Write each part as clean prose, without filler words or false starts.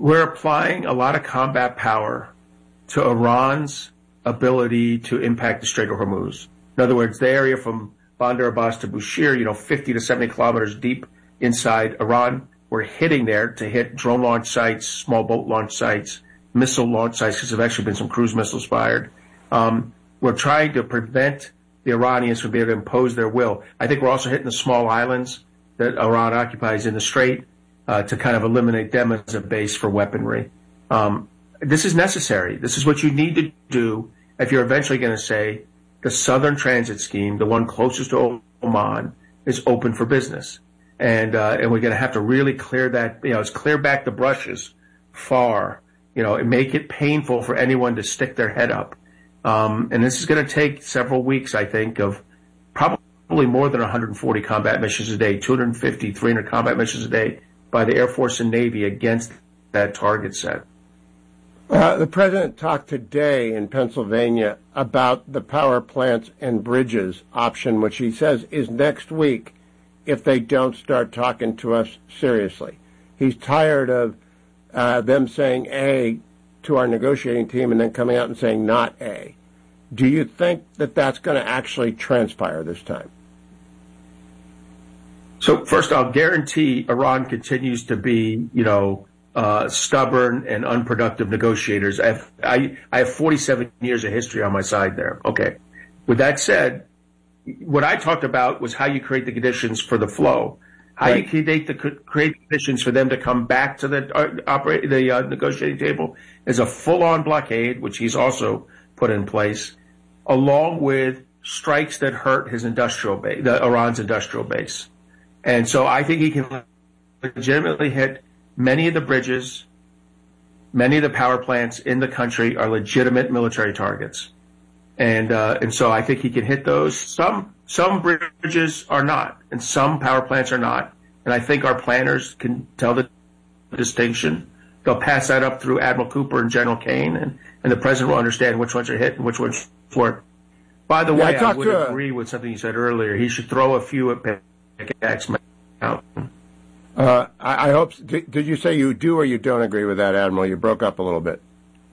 we're applying a lot of combat power to Iran's ability to impact the Strait of Hormuz. In other words, the area from Bandar Abbas to Bushehr, 50 to 70 kilometers deep inside Iran, we're hitting there to hit drone launch sites, small boat launch sites, missile launch sites, because there have actually been some cruise missiles fired. We're trying to prevent the Iranians from being able to impose their will. I think we're also hitting the small islands that Iran occupies in the Strait to kind of eliminate them as a base for weaponry. This is necessary. This is what you need to do if you're eventually going to say the Southern Transit Scheme, the one closest to Oman, is open for business. And we're going to have to really clear that, clear back the brushes far, and make it painful for anyone to stick their head up. And this is going to take several weeks, I think, of probably more than 140 combat missions a day, 250, 300 combat missions a day by the Air Force and Navy against that target set. The president talked today in Pennsylvania about the power plants and bridges option, which he says is next week if they don't start talking to us seriously. He's tired of them saying A to our negotiating team and then coming out and saying not A. Do you think that that's going to actually transpire this time? So first, I'll guarantee Iran continues to be, stubborn and unproductive negotiators. I have 47 years of history on my side there. Okay. With that said, what I talked about was how you create the conditions for the flow, how you create the conditions for them to come back to the negotiating table is a full-on blockade, which he's also put in place, along with strikes that hurt his industrial base, Iran's industrial base. And so I think he can legitimately hit many of the bridges, many of the power plants in the country are legitimate military targets. And so I think he can hit those. Some bridges are not, and some power plants are not. And I think our planners can tell the distinction. They'll pass that up through Admiral Cooper and General Kane, and the president will understand which ones are hit and which ones weren't. By the way, I would agree with something you said earlier. He should throw a few at Pickaxe Mountain. I hope. Did you say you do or you don't agree with that, Admiral? You broke up a little bit.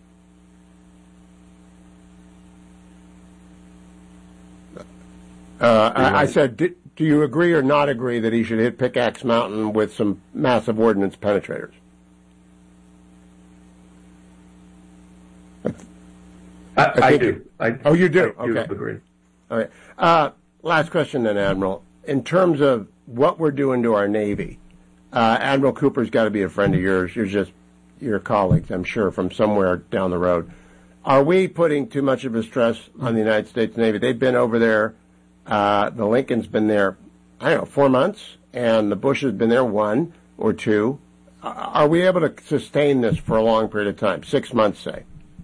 I said, do you agree or not agree that he should hit Pickaxe Mountain with some massive ordnance penetrators? I do. You do? I do okay. agree. All right. Last question then, Admiral. In terms of what we're doing to our Navy, Admiral Cooper's got to be a friend of yours. You're just your colleagues, I'm sure, from somewhere down the road. Are we putting too much of a stress on the United States Navy? They've been over there. The Lincoln's been there, 4 months, and the Bush has been there 1 or 2. Are we able to sustain this for a long period of time, 6 months, say?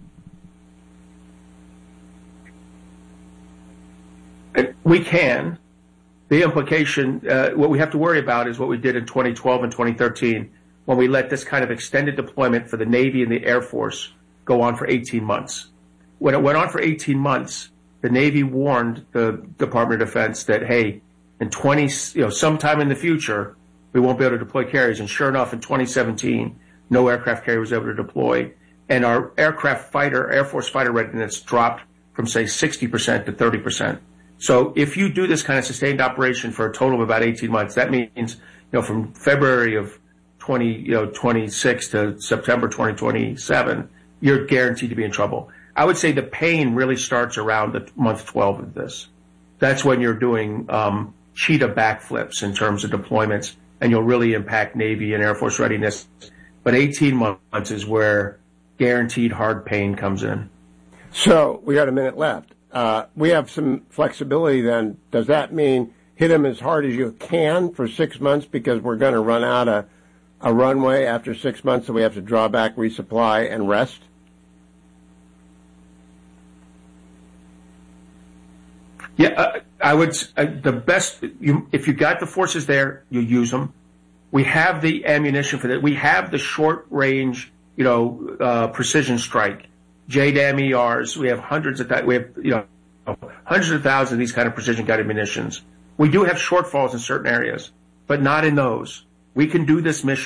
We can. The implication, what we have to worry about is what we did in 2012 and 2013 when we let this kind of extended deployment for the Navy and the Air Force go on for 18 months. When it went on for 18 months, the Navy warned the Department of Defense that, hey, in sometime in the future, we won't be able to deploy carriers. And sure enough, in 2017, no aircraft carrier was able to deploy. And our Air Force fighter readiness dropped from, say, 60% to 30%. So if you do this kind of sustained operation for a total of about 18 months, that means, from February of 2026 to September 2027, you're guaranteed to be in trouble. I would say the pain really starts around the month 12 of this. That's when you're doing cheetah backflips in terms of deployments, and you'll really impact Navy and Air Force readiness. But 18 months is where guaranteed hard pain comes in. So we got a minute left. We have some flexibility then. Does that mean hit them as hard as you can for 6 months because we're going to run out a runway after 6 months, so we have to draw back, resupply, and rest? Yeah, I would. The best, if you got the forces there, you use them. We have the ammunition for that. We have the short range, precision strike, JDAM ERs. We have hundreds of that. We have, hundreds of thousands of these kind of precision guided munitions. We do have shortfalls in certain areas, but not in those. We can do this mission